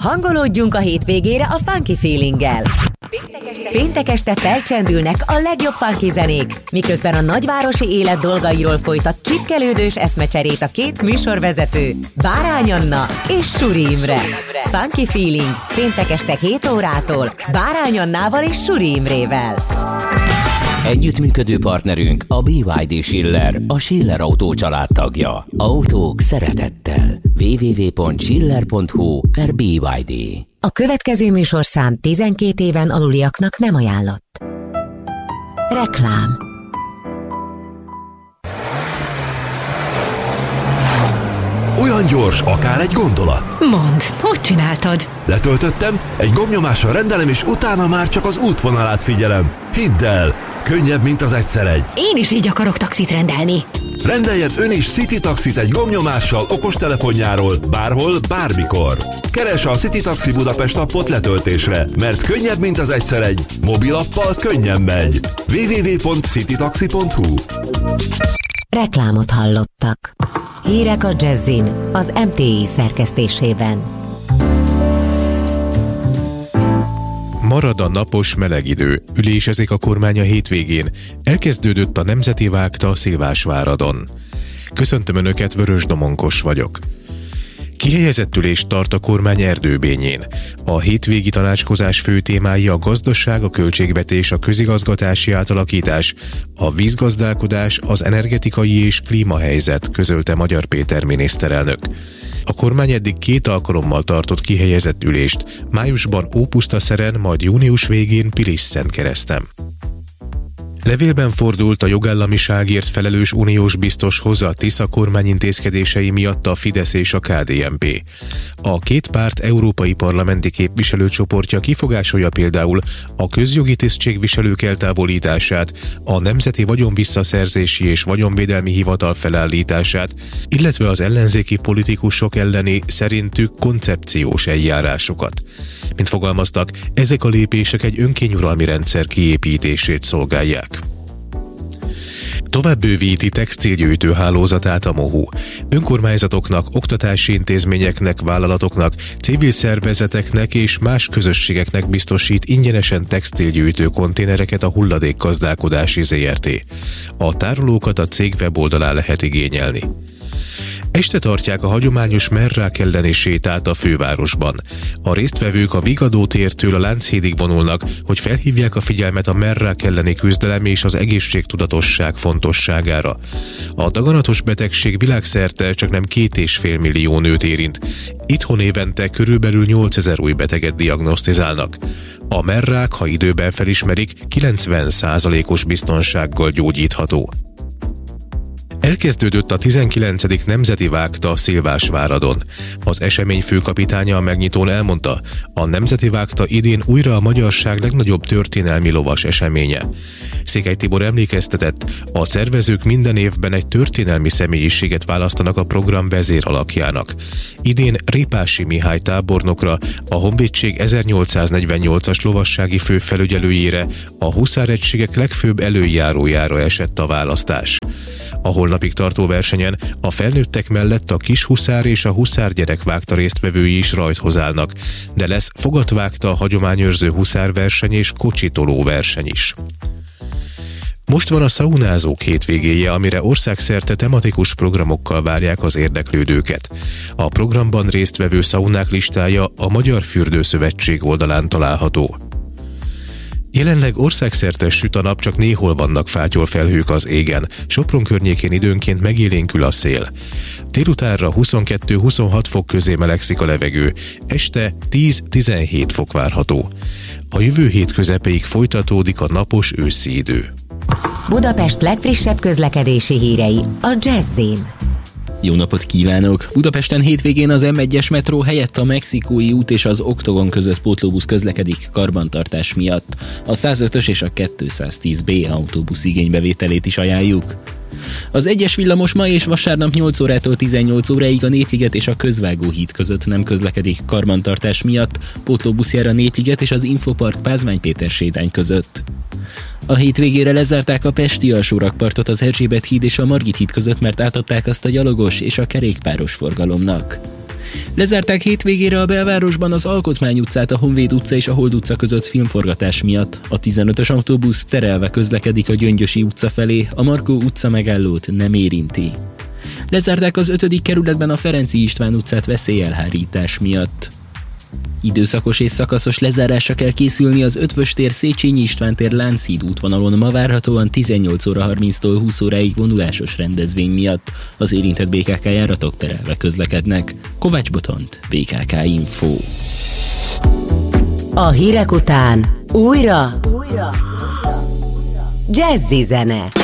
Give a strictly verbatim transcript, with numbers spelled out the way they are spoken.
Hangolódjunk a hétvégére a Funky Feelinggel. Péntek este, péntek este felcsendülnek a legjobb funky zenék, miközben a nagyvárosi élet dolgairól folytat csipkelődős eszmecserét a két műsorvezető, Bárány Anna és Suri Imre. Funky Feeling péntek este hét órától Bárány Annával és Suri Imrével. Együttműködő partnerünk a bé ipszilon dé Schiller, a Schiller Autó család tagja. Autók szeretettel. double-u double-u double-u pont schiller pont hu per bé ipszilon dé. A következő műsorszám tizenkét éven aluliaknak nem ajánlott. Reklám. Olyan gyors, akár egy gondolat. Mondd, hogy csináltad? Letöltöttem, egy gombnyomással rendelem, és utána már csak az útvonalát figyelem. Hidd el, könnyebb, mint az egyszer egy. Én is így akarok taxit rendelni. Rendeljen ön is City Taxit egy gombnyomással okostelefonjáról, bárhol, bármikor. Keresse a City Taxi Budapest appot letöltésre, mert könnyebb, mint az egyszer egy. Mobilappal könnyen megy. double-u double-u double-u pont city taxi pont hu. Reklámot hallottak. Hírek a Jazzin, az em té i szerkesztésében. Marad a napos meleg idő, ülésezik a kormány a hétvégén, elkezdődött a Nemzeti Vágta Szilvásváradon. Köszöntöm Önöket, Vörös Domonkos vagyok. Kihelyezett ülést tart a kormány Erdőbényén. A hétvégi tanácskozás fő témái a gazdaság, a költségvetés, a közigazgatási átalakítás, a vízgazdálkodás, az energetikai és klímahelyzet, közölte Magyar Péter miniszterelnök. A kormány eddig két alkalommal tartott kihelyezett ülést, májusban Ópusztaszeren, majd június végén Pilis-Szentkereszten. Levélben fordult a jogállamiságért felelős uniós biztoshoz a Tisza kormány intézkedései miatt a Fidesz és a ká dé en pé. A két párt európai parlamenti képviselőcsoportja kifogásolja például a közjogi tisztségviselők eltávolítását, a Nemzeti Vagyonvisszaszerzési és Vagyonvédelmi Hivatal felállítását, illetve az ellenzéki politikusok elleni szerintük koncepciós eljárásokat. Mint fogalmaztak, ezek a lépések egy önkényuralmi rendszer kiépítését szolgálják. Tovább bővíti textilgyűjtő hálózatát a MOHU. Önkormányzatoknak, oktatási intézményeknek, vállalatoknak, civil szervezeteknek és más közösségeknek biztosít ingyenesen textilgyűjtő konténereket a Hulladékgazdálkodási zé er té. A tárolókat a cég weboldalán lehet igényelni. Este tartják a hagyományos merrák elleni sétát a fővárosban. A résztvevők a Vigadó tértől a Lánchídig vonulnak, hogy felhívják a figyelmet a merrák elleni küzdelem és az egészségtudatosság fontosságára. A daganatos betegség világszerte csak nem két és fél millió nőt érint. Itthon évente körülbelül nyolcezer új beteget diagnosztizálnak. A merrák, ha időben felismerik, kilencven százalékos biztonsággal gyógyítható. Elkezdődött a tizenkilencedik Nemzeti Vágta Szilvásváradon. Az esemény főkapitánya a megnyitón elmondta, a Nemzeti Vágta idén újra a magyarság legnagyobb történelmi lovas eseménye. Székely Tibor emlékeztetett, a szervezők minden évben egy történelmi személyiséget választanak a program vezéralakjának. Idén Répási Mihály tábornokra, a Honvédség ezernyolcszáznegyvennyolcas lovassági főfelügyelőjére, a huszáregységek legfőbb előjárójára esett a választás. A holnapig tartó versenyen a felnőttek mellett a kishuszár és a huszárgyerekvágta résztvevői is rajthoz állnak, de lesz fogatvágta, hagyományőrző huszárverseny és kocsitoló verseny is. Most van a szaunázók hétvégéje, amire országszerte tematikus programokkal várják az érdeklődőket. A programban résztvevő szaunák listája a Magyar Fürdőszövetség oldalán található. Jelenleg országszerte süt a nap, csak néhol vannak fátyolfelhők az égen. Sopron környékén időnként megélénkül a szél. Délutánra huszonkettő-huszonhat fok közé melegszik a levegő, este tíz-tizenhét fok várható. A jövő hét közepéig folytatódik a napos őszi idő. Budapest legfrissebb közlekedési hírei a Jazzin. Jó napot kívánok! Budapesten hétvégén az em egyes metró helyett a Mexikói út és az Oktogon között pótlóbusz közlekedik karbantartás miatt. A százötös és a kétszáztíz bé autóbusz igénybevételét is ajánljuk. Az egyes villamos ma és vasárnap nyolc órától tizennyolc óráig a Népliget és a Közvágóhíd között nem közlekedik karbantartás miatt, pótlóbusz jár a Népliget és az Infopark Pázmány Péter sétány között. A hétvégére lezárták a pesti alsórakpartot az Erzsébet híd és a Margit híd között, mert átadták azt a gyalogos és a kerékpáros forgalomnak. Lezárták hétvégére a belvárosban az Alkotmány utcát, a Honvéd utca és a Hold utca között filmforgatás miatt. A tizenötös autóbusz terelve közlekedik a Gyöngyösi utca felé, a Markó utca megállót nem érinti. Lezárták az ötödik kerületben a Ferenczy István utcát veszélyelhárítás miatt. Időszakos és szakaszos lezárásra kell készülni az Ötvös tér, Széchenyi István tér, Lánchíd útvonalon ma várhatóan tizennyolc óra harminctól húsz óráig vonulásos rendezvény miatt. Az érintett bé ká ká járatok terelve közlekednek. Kovács Botont, bé ká ká Info. A hírek után újra, újra. Jazzy zene.